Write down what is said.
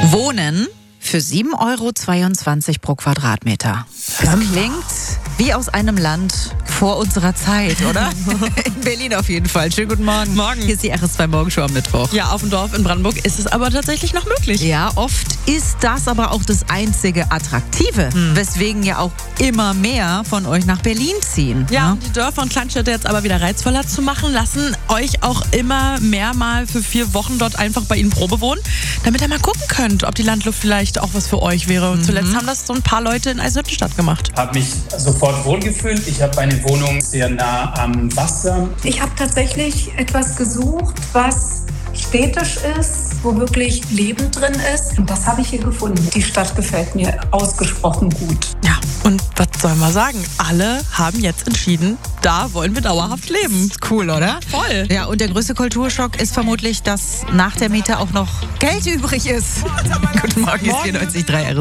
Wohnen für 7,22 € pro Quadratmeter. Das klingt wie aus einem Land vor unserer Zeit, oder? In Berlin auf jeden Fall. Schönen guten Morgen. Morgen. Hier ist die RS2 Morgenshow am Mittwoch. Ja, auf dem Dorf in Brandenburg ist es aber tatsächlich noch möglich. Ja, oft ist das aber auch das einzige Attraktive, weswegen ja auch immer mehr von euch nach Berlin ziehen. Ja, um die Dörfer und Kleinstädte jetzt aber wieder reizvoller zu machen, lassen euch auch immer mehr mal für 4 Wochen dort einfach bei ihnen Probe wohnen, damit ihr mal gucken könnt, ob die Landluft vielleicht auch was für euch wäre. Und zuletzt haben das so ein paar Leute in Eisenhüttenstadt gemacht. Habe mich sofort wohlgefühlt. Ich habe eine Wohnung sehr nah am Wasser. Ich habe tatsächlich etwas gesucht, was städtisch ist, wo wirklich Leben drin ist. Und das habe ich hier gefunden. Die Stadt gefällt mir ausgesprochen gut. Ja, und was soll man sagen? Alle haben jetzt entschieden, da wollen wir dauerhaft leben. Cool, oder? Voll. Ja, und der größte Kulturschock ist vermutlich, dass nach der Miete auch noch Geld übrig ist. Guten Morgen, hier ist 94.3 RS.